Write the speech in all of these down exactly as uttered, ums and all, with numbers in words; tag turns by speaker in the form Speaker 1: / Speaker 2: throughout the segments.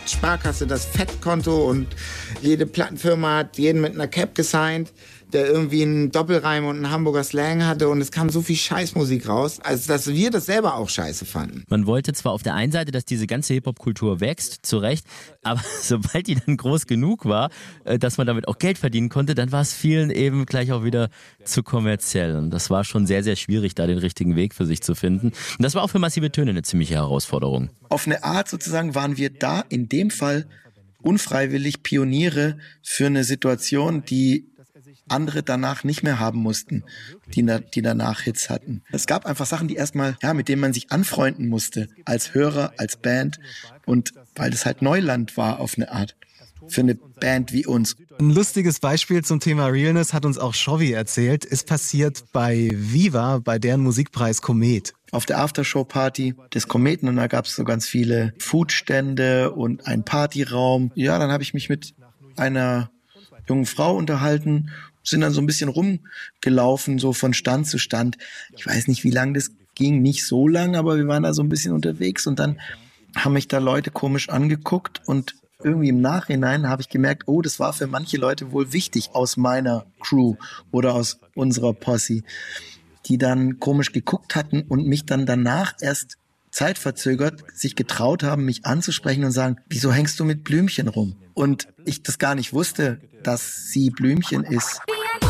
Speaker 1: Sparkasse das Fettkonto und jede Plattenfirma hat jeden mit einer Cap gesigned, der irgendwie einen Doppelreim und einen Hamburger Slang hatte und es kam so viel Scheißmusik raus, als dass wir das selber auch scheiße fanden.
Speaker 2: Man wollte zwar auf der einen Seite, dass diese ganze Hip-Hop-Kultur wächst, zu Recht, aber sobald die dann groß genug war, dass man damit auch Geld verdienen konnte, dann war es vielen eben gleich auch wieder zu kommerziell. Und das war schon sehr, sehr schwierig, da den richtigen Weg für sich zu finden. Und das war auch für Massive Töne eine ziemliche Herausforderung.
Speaker 3: Auf eine Art sozusagen waren wir da in dem Fall unfreiwillig Pioniere für eine Situation, die andere danach nicht mehr haben mussten, die, die danach Hits hatten. Es gab einfach Sachen, die erstmal, ja, mit denen man sich anfreunden musste, als Hörer, als Band und weil das halt Neuland war auf eine Art. Für eine Band wie uns.
Speaker 4: Ein lustiges Beispiel zum Thema Realness hat uns auch Shovi erzählt. Ist passiert bei Viva, bei deren Musikpreis Komet.
Speaker 3: Auf der Aftershow-Party des Kometen und da gab es so ganz viele Foodstände und einen Partyraum. Ja, dann habe ich mich mit einer jungen Frau unterhalten, sind dann so ein bisschen rumgelaufen, so von Stand zu Stand. Ich weiß nicht, wie lange das ging, nicht so lang, aber wir waren da so ein bisschen unterwegs und dann haben mich da Leute komisch angeguckt und irgendwie im Nachhinein habe ich gemerkt, oh, das war für manche Leute wohl wichtig aus meiner Crew oder aus unserer Posse, die dann komisch geguckt hatten und mich dann danach erst zeitverzögert sich getraut haben, mich anzusprechen und sagen, wieso hängst du mit Blümchen rum? Und ich das gar nicht wusste, dass sie Blümchen ist.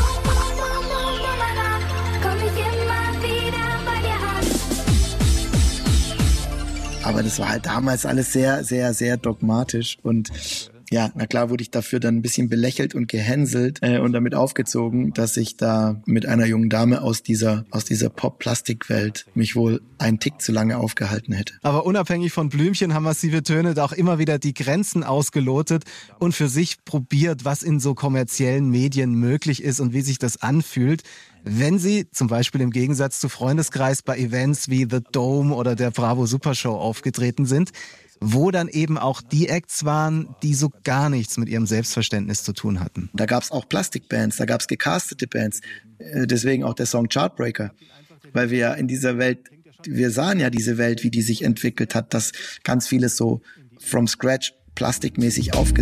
Speaker 3: Aber das war halt damals alles sehr, sehr, sehr dogmatisch und ja, na klar wurde ich dafür dann ein bisschen belächelt und gehänselt äh, und damit aufgezogen, dass ich da mit einer jungen Dame aus dieser aus dieser Pop-Plastik-Welt mich wohl einen Tick zu lange aufgehalten hätte.
Speaker 4: Aber unabhängig von Blümchen haben Massive Töne da auch immer wieder die Grenzen ausgelotet und für sich probiert, was in so kommerziellen Medien möglich ist und wie sich das anfühlt, wenn sie zum Beispiel im Gegensatz zu Freundeskreis bei Events wie The Dome oder der Bravo Supershow aufgetreten sind, wo dann eben auch die Acts waren, die so gar nichts mit ihrem Selbstverständnis zu tun hatten.
Speaker 3: Da gab es auch Plastikbands, da gab es gecastete Bands, deswegen auch der Song Chartbreaker, weil wir ja in dieser Welt, wir sahen ja diese Welt, wie die sich entwickelt hat, dass ganz vieles so from scratch plastikmäßig aufgesetzt